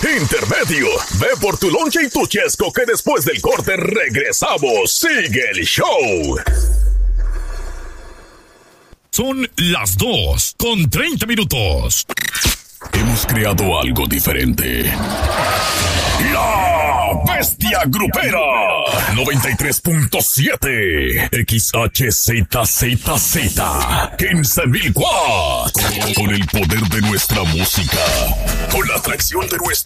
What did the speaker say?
intermedio. Ve por tu lonche y tu chesco que después del corte regresamos. Sigue el show. Son las 2:30. Hemos creado algo diferente. La Bestia Grupera 93.7 XHZZZ 15,000 watts. Con el poder de nuestra música, con la atracción de nuestro